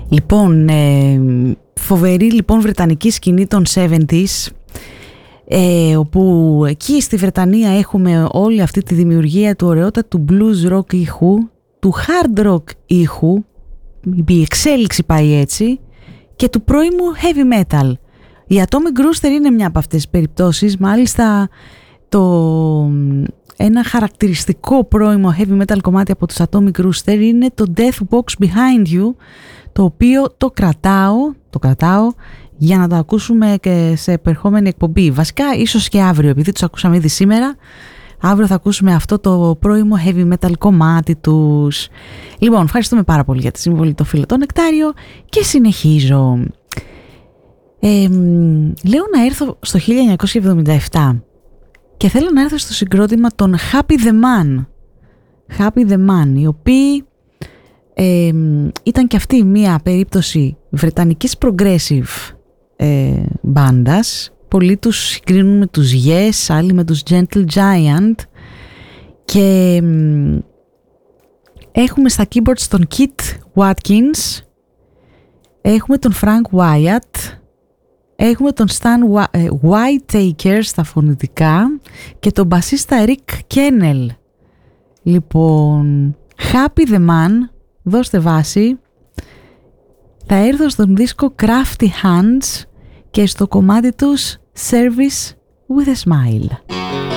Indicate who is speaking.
Speaker 1: Λοιπόν, φοβερή λοιπόν βρετανική σκηνή των 70s, όπου εκεί στη Βρετανία έχουμε όλη αυτή τη δημιουργία του ωραιότατου blues rock ήχου, του hard rock ήχου, η εξέλιξη πάει έτσι, και του πρώιμου heavy metal. Η Atomic Rooster είναι μια από αυτές τις περιπτώσεις, μάλιστα ένα χαρακτηριστικό πρώιμο heavy metal κομμάτι από τους Atomic Rooster είναι το Death Box Behind You, το οποίο το κρατάω για να το ακούσουμε και σε επερχόμενη εκπομπή. Βασικά ίσως και αύριο, επειδή τους ακούσαμε ήδη σήμερα. Αύριο θα ακούσουμε αυτό το πρώιμο heavy metal κομμάτι τους. Λοιπόν, ευχαριστούμε πάρα πολύ για τη συμβολή των φίλων των Νεκτάριο και συνεχίζω. Λέω να έρθω στο 1977 και θέλω να έρθω στο συγκρότημα των Happy the Man, οι οποίοι ήταν και αυτή μια περίπτωση βρετανικής progressive μπάντας. Πολλοί τους συγκρίνουν με τους Yes, άλλοι με τους Gentle Giant, και έχουμε στα keyboards τον Keith Watkins, έχουμε τον Frank Wyatt, έχουμε τον Stan Whitaker στα φωνητικά και τον μπασίστα Rick Kennel. Λοιπόν, Happy the Man, δώστε βάση. Θα έρθω στον δίσκο Crafty Hands και στο κομμάτι τους Service with a Smile.